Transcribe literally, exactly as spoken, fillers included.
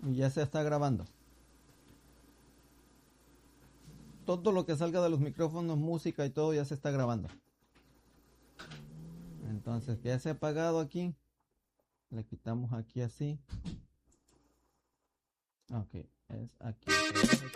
Y ya se está grabando. Todo lo que salga de los micrófonos, música y todo ya se está grabando. Entonces ya se ha apagado aquí. Le quitamos aquí así. Ok, es aquí.